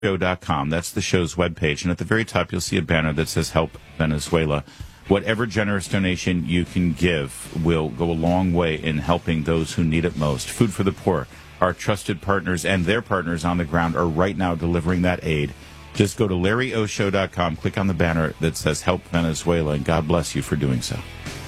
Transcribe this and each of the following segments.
show.com. That's the show's webpage. And at the very top, you'll see a banner that says Help Venezuela. Whatever generous donation you can give will go a long way in helping those who need it most. Food for the Poor, our trusted partners and their partners on the ground are right now delivering that aid. Just go to LarryOShow.com, click on the banner that says Help Venezuela, and God bless you for doing so.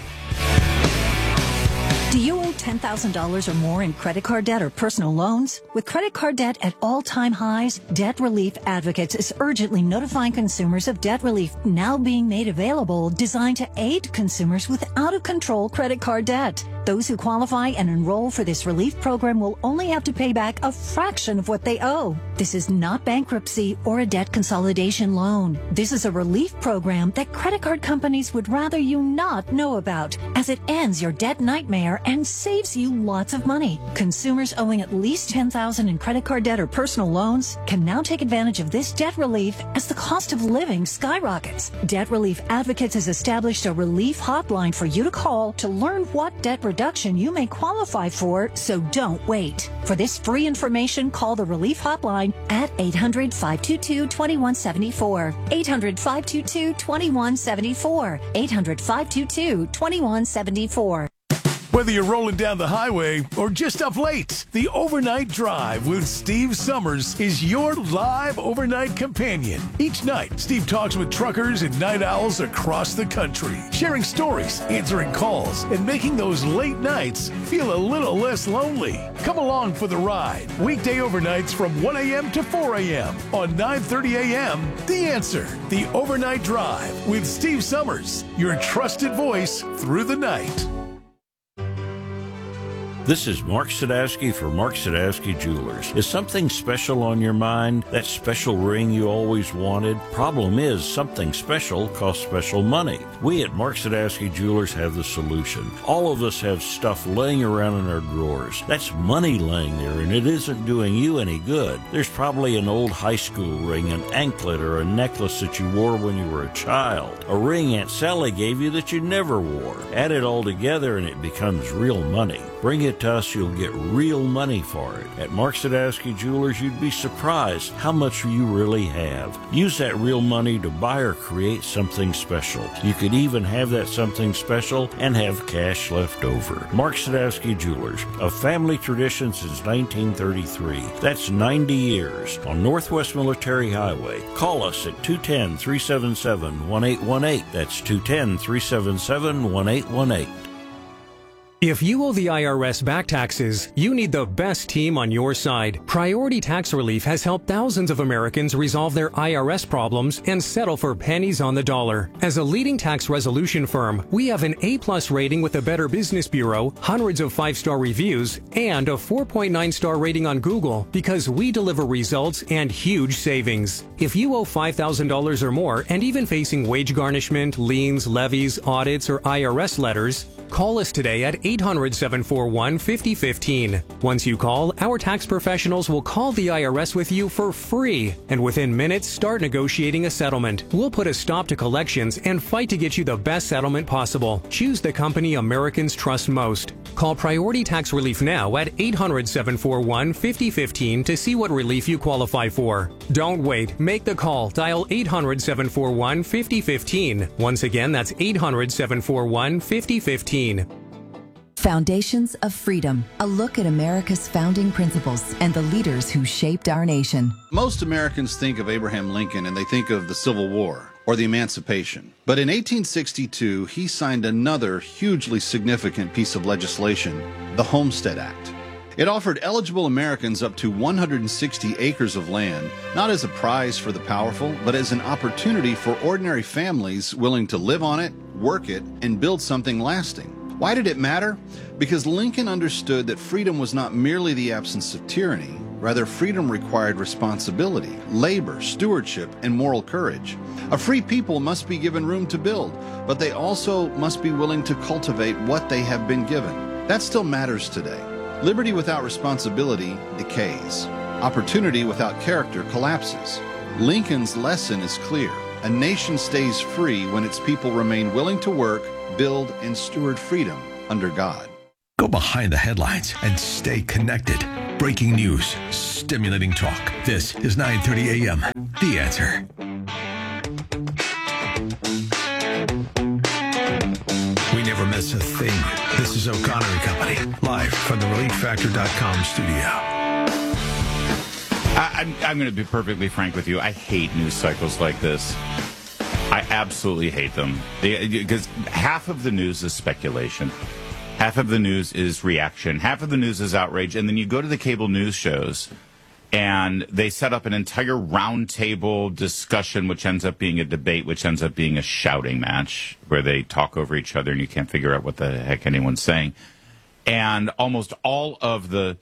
Do you owe $10,000 or more in credit card debt or personal loans? With credit card debt at all-time highs, Debt Relief Advocates is urgently notifying consumers of debt relief now being made available, designed to aid consumers with out-of-control credit card debt. Those who qualify and enroll for this relief program will only have to pay back a fraction of what they owe. This is not bankruptcy or a debt consolidation loan. This is a relief program that credit card companies would rather you not know about, as it ends your debt nightmare and saves you lots of money. Consumers owing at least $10,000 in credit card debt or personal loans can now take advantage of this debt relief as the cost of living skyrockets. Debt Relief Advocates has established a relief hotline for you to call to learn what debt reduction you may qualify for, so don't wait. For this free information, call the relief hotline at 800-522-2174. 800-522-2174. 800-522-2174. Whether you're rolling down the highway or just up late, the Overnight Drive with Steve Summers is your live overnight companion. Each night, Steve talks with truckers and night owls across the country, sharing stories, answering calls, and making those late nights feel a little less lonely. Come along for the ride. Weekday overnights from 1 a.m. to 4 a.m. on 9:30 a.m. The Answer, the Overnight Drive with Steve Summers, your trusted voice through the night. This is Mark Sadowski for Mark Sadowski Jewelers. Is something special on your mind? That special ring you always wanted? Problem is, something special costs special money. We at Mark Sadowski Jewelers have the solution. All of us have stuff laying around in our drawers. That's money laying there, and it isn't doing you any good. There's probably an old high school ring, an anklet, or a necklace that you wore when you were a child. A ring Aunt Sally gave you that you never wore. Add it all together and it becomes real money. Bring it to us, you'll get real money for it. At Mark Sadowski Jewelers, you'd be surprised how much you really have. Use that real money to buy or create something special. You could even have that something special and have cash left over. Mark Sadowski Jewelers, a family tradition since 1933. That's 90 years on Northwest Military Highway. Call us at 210-377-1818. That's 210-377-1818. If you owe the IRS back taxes, you need the best team on your side. Priority Tax Relief has helped thousands of Americans resolve their IRS problems and settle for pennies on the dollar. As a leading tax resolution firm, we have an A+ rating with the Better Business Bureau, hundreds of 5-star reviews, and a 4.9-star rating on Google because we deliver results and huge savings. If you owe $5,000 or more and even facing wage garnishment, liens, levies, audits, or IRS letters, call us today at 800-741-5015. Once you call, our tax professionals will call the IRS with you for free, and within minutes start negotiating a settlement. We'll put a stop to collections and fight to get you the best settlement possible. Choose the company Americans trust most. Call Priority Tax Relief now at 800-741-5015 to see what relief you qualify for. Don't wait. Make the call. Dial 800-741-5015. Once again, that's 800-741-5015. Foundations of Freedom, a look at America's founding principles and the leaders who shaped our nation. Most Americans think of Abraham Lincoln and they think of the Civil War or the Emancipation. But in 1862, he signed another hugely significant piece of legislation, the Homestead Act. It offered eligible Americans up to 160 acres of land, not as a prize for the powerful, but as an opportunity for ordinary families willing to live on it, work it, and build something lasting. Why did it matter? Because Lincoln understood that freedom was not merely the absence of tyranny. Rather, freedom required responsibility, labor, stewardship, and moral courage. A free people must be given room to build, but they also must be willing to cultivate what they have been given. That still matters today. Liberty without responsibility decays. Opportunity without character collapses. Lincoln's lesson is clear. A nation stays free when its people remain willing to work, build, and steward freedom under God. Go behind the headlines and stay connected. Breaking news, stimulating talk. This is 9:30 a.m. The Answer. We never miss a thing. This is O'Connor and Company, live from the ReliefFactor.com studio. I'm going to be perfectly frank with you. I hate news cycles like this. I absolutely hate them. Because half of the news is speculation. Half of the news is reaction. Half of the news is outrage. And then you go to the cable news shows, and they set up an entire roundtable discussion, which ends up being a debate, which ends up being a shouting match, where they talk over each other and you can't figure out what the heck anyone's saying. And almost all of the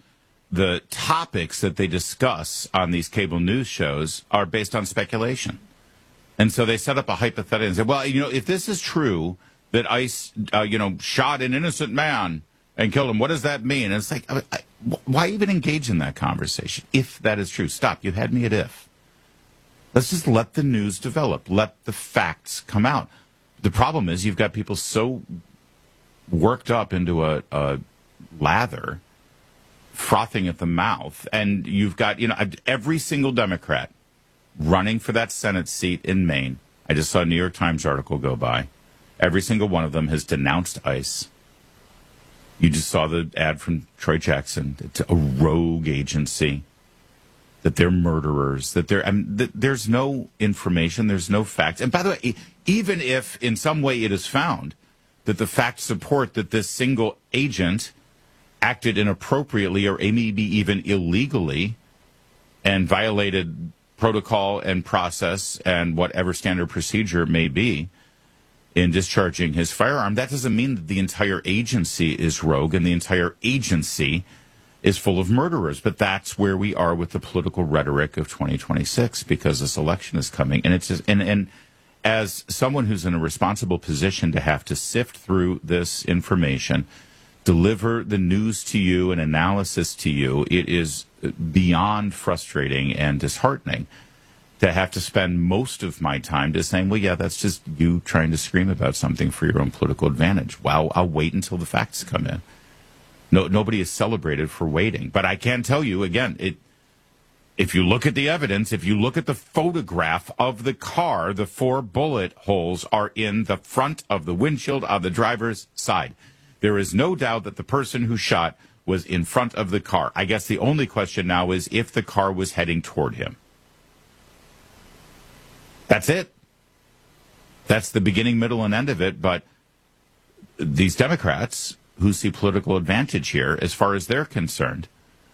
topics that they discuss on these cable news shows are based on speculation. And so they set up a hypothetical and said, well, if this is true, that ICE, shot an innocent man and killed him, what does that mean? And it's like, why even engage in that conversation? If that is true, stop. You had me at if. Let's just let the news develop. Let the facts come out. The problem is you've got people so worked up into a lather, frothing at the mouth, and you've got, every single Democrat running for that Senate seat in Maine. I just saw a New York Times article go by. Every single one of them has denounced ICE. You just saw the ad from Troy Jackson. It's a rogue agency, that they're murderers, that there's no information, there's no facts. And by the way, even if in some way it is found that the facts support that this single agent acted inappropriately or maybe even illegally and violated protocol and process and whatever standard procedure it may be in discharging his firearm, that doesn't mean that the entire agency is rogue and the entire agency is full of murderers. But that's where we are with the political rhetoric of 2026, because this election is coming. And it's just, and as someone who's in a responsible position to have to sift through this information, deliver the news to you and analysis to you, it is beyond frustrating and disheartening to have to spend most of my time just saying, well, yeah, that's just you trying to scream about something for your own political advantage. Well, I'll wait until the facts come in. Nobody is celebrated for waiting. But I can tell you, again, if you look at the evidence, if you look at the photograph of the car, the 4 bullet holes are in the front of the windshield of the driver's side. There is no doubt that the person who shot was in front of the car. I guess the only question now is if the car was heading toward him. That's it. That's the beginning, middle, and end of it. But these Democrats who see political advantage here, as far as they're concerned,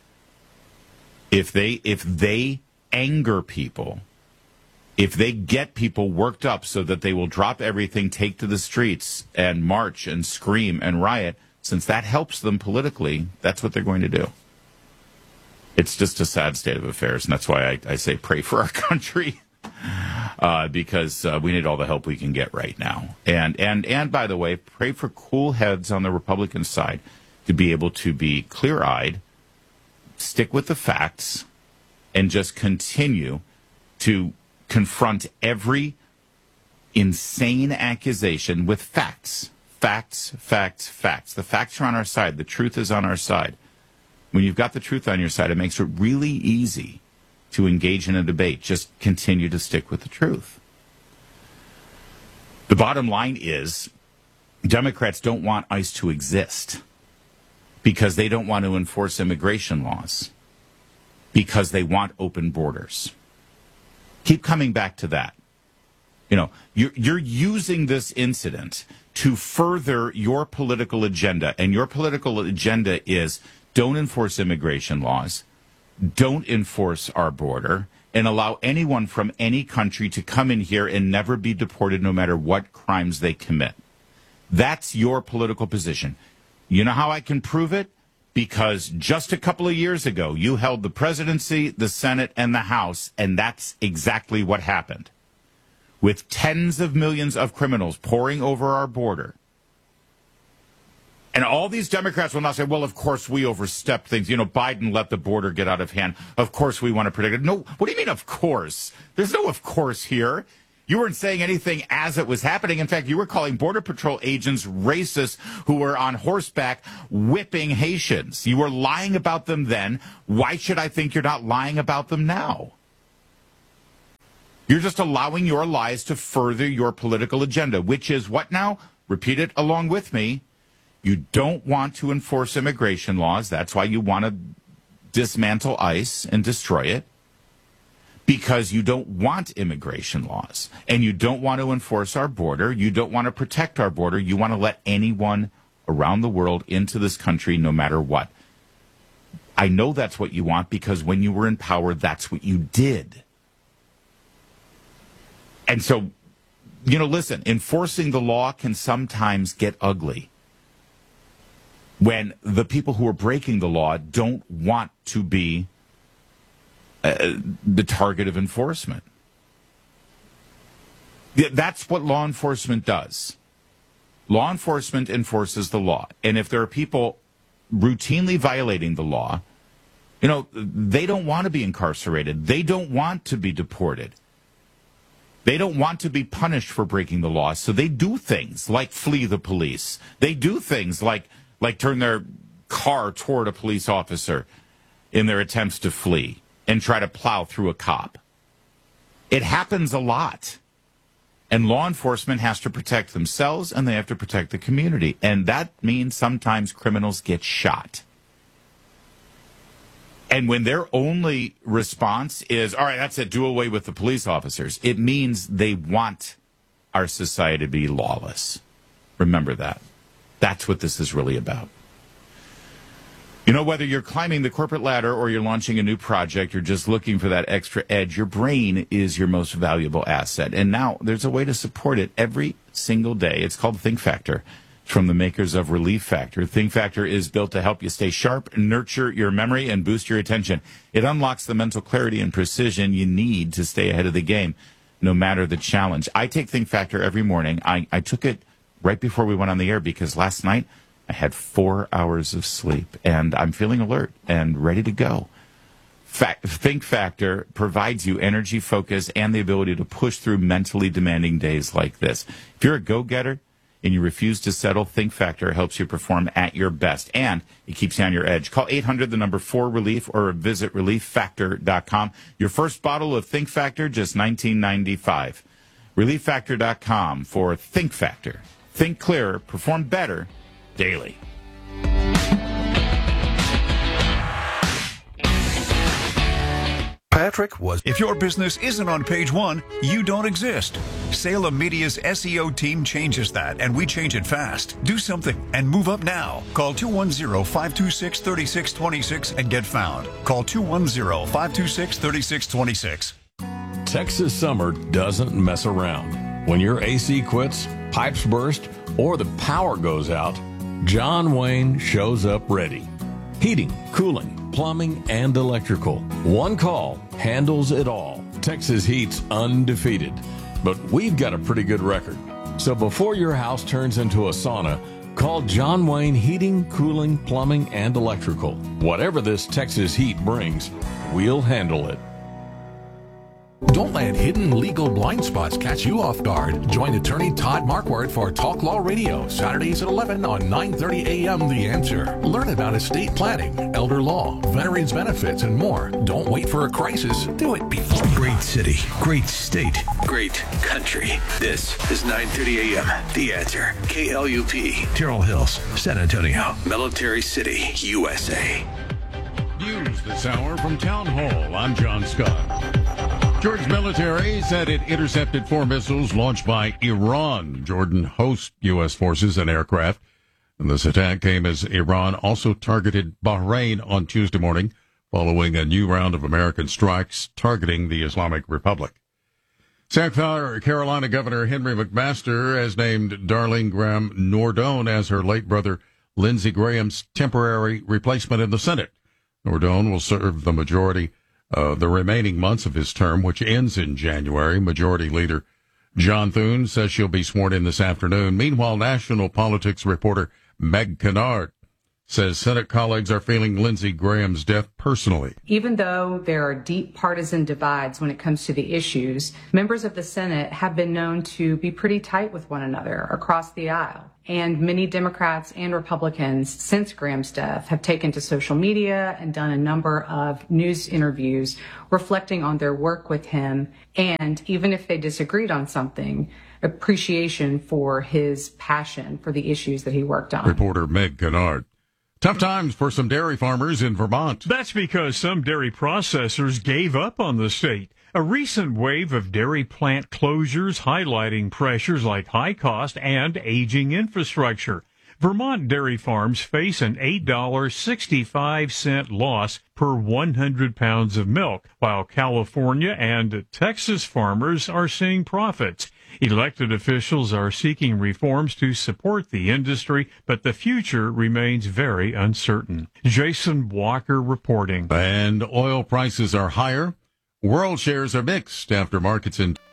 if they anger people, if they get people worked up so that they will drop everything, take to the streets, and march and scream and riot, since that helps them politically, that's what they're going to do. It's just a sad state of affairs, and that's why I say pray for our country, because we need all the help we can get right now. And by the way, pray for cool heads on the Republican side to be able to be clear-eyed, stick with the facts, and just continue to confront every insane accusation with facts. Facts, facts, facts. The facts are on our side. The truth is on our side. When you've got the truth on your side, it makes it really easy to engage in a debate. Just continue to stick with the truth. The bottom line is Democrats don't want ICE to exist because they don't want to enforce immigration laws, because they want open borders. Keep coming back to that. You're using this incident to further your political agenda, and your political agenda is don't enforce immigration laws, don't enforce our border, and allow anyone from any country to come in here and never be deported no matter what crimes they commit. That's your political position. You know how I can prove it? Because just a couple of years ago, you held the presidency, the Senate, and the House, and that's exactly what happened. With tens of millions of criminals pouring over our border. And all these Democrats will now say, well, of course we overstepped things. Biden let the border get out of hand. Of course we want to protect it. No, what do you mean, of course? There's no of course here. You weren't saying anything as it was happening. In fact, you were calling Border Patrol agents racist who were on horseback whipping Haitians. You were lying about them then. Why should I think you're not lying about them now? You're just allowing your lies to further your political agenda, which is what now? Repeat it along with me. You don't want to enforce immigration laws. That's why you want to dismantle ICE and destroy it. Because you don't want immigration laws and you don't want to enforce our border. You don't want to protect our border. You want to let anyone around the world into this country no matter what. I know that's what you want because when you were in power, that's what you did. And so, listen, enforcing the law can sometimes get ugly when the people who are breaking the law don't want to be the target of enforcement. That's what law enforcement does. Law enforcement enforces the law. And if there are people routinely violating the law, they don't want to be incarcerated. They don't want to be deported. They don't want to be punished for breaking the law. So they do things like flee the police. They do things like turn their car toward a police officer in their attempts to flee and try to plow through a cop. It happens a lot. And law enforcement has to protect themselves and they have to protect the community. And that means sometimes criminals get shot. And when their only response is, all right, that's it, do away with the police officers, it means they want our society to be lawless. Remember that. That's what this is really about. Whether you're climbing the corporate ladder or you're launching a new project, you're just looking for that extra edge, your brain is your most valuable asset. And now there's a way to support it every single day. It's called Think Factor. It's from the makers of Relief Factor. Think Factor is built to help you stay sharp, nurture your memory, and boost your attention. It unlocks the mental clarity and precision you need to stay ahead of the game, no matter the challenge. I take Think Factor every morning. I took it right before we went on the air because last night I had 4 hours of sleep, and I'm feeling alert and ready to go. Think Factor provides you energy, focus, and the ability to push through mentally demanding days like this. If you're a go-getter and you refuse to settle, Think Factor helps you perform at your best, and it keeps you on your edge. Call 800-4RELIEF or visit ReliefFactor.com. Your first bottle of Think Factor, just $19.95. ReliefFactor.com for Think Factor. Think clearer, perform better daily. Patrick was. If your business isn't on page one, you don't exist. Salem Media's SEO team changes that, and we change it fast. Do something and move up now. Call 210-526-3626 and get found. Call 210-526-3626. Texas summer doesn't mess around. When your AC quits, pipes burst, or the power goes out, John Wayne shows up ready. Heating, cooling, plumbing, and electrical. One call handles it all. Texas Heat's undefeated, but we've got a pretty good record. So before your house turns into a sauna, call John Wayne Heating, Cooling, Plumbing, and Electrical. Whatever this Texas heat brings, we'll handle it. Don't let hidden legal blind spots catch you off guard. Join attorney Todd Marquardt for Talk Law Radio, Saturdays at 11 on 9:30 a.m. The Answer. Learn about estate planning, elder law, veterans benefits, and more. Don't wait for a crisis. Do it before. Great city, great state, great country. This is 9:30 a.m. The Answer. KLUP. Terrell Hills, San Antonio. Military City, USA. News this hour from Town Hall. I'm John Scott. Jordan's military said it intercepted 4 missiles launched by Iran. Jordan hosts U.S. forces and aircraft. And this attack came as Iran also targeted Bahrain on Tuesday morning, following a new round of American strikes targeting the Islamic Republic. South Carolina Governor Henry McMaster has named Darlene Graham Nordone as her late brother Lindsey Graham's temporary replacement in the Senate. Nordone will serve the majority the remaining months of his term, which ends in January. Majority Leader John Thune says she'll be sworn in this afternoon. Meanwhile, national politics reporter Meg Kennard says Senate colleagues are feeling Lindsey Graham's death personally. Even though there are deep partisan divides when it comes to the issues, members of the Senate have been known to be pretty tight with one another across the aisle. And many Democrats and Republicans since Graham's death have taken to social media and done a number of news interviews reflecting on their work with him, and even if they disagreed on something, appreciation for his passion for the issues that he worked on. Reporter Meg Kennard. Tough times for some dairy farmers in Vermont. That's because some dairy processors gave up on the state. A recent wave of dairy plant closures highlighting pressures like high cost and aging infrastructure. Vermont dairy farms face an $8.65 loss per 100 pounds of milk, while California and Texas farmers are seeing profits. Elected officials are seeking reforms to support the industry, but the future remains very uncertain. Jason Walker reporting. And oil prices are higher. World shares are mixed after markets in